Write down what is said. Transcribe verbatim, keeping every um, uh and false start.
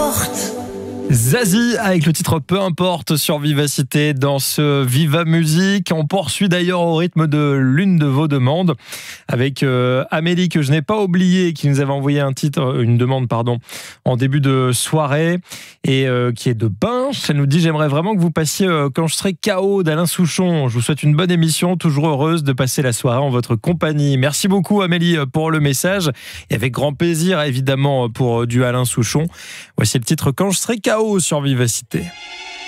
importe. Zazie avec le titre Peu importe sur Vivacité dans ce Viva Musique. On poursuit d'ailleurs au rythme de l'une de vos demandes avec euh, Amélie que je n'ai pas oublié, qui nous avait envoyé un titre, une demande pardon, en début de soirée et euh, qui est de Binche. Elle nous dit j'aimerais vraiment que vous passiez euh, Quand je serai K O d'Alain Souchon. Je vous souhaite une bonne émission, toujours heureuse de passer la soirée en votre compagnie. Merci beaucoup Amélie pour le message et avec grand plaisir évidemment pour du Alain Souchon. Voici le titre Quand je serai K O sur Vivacité.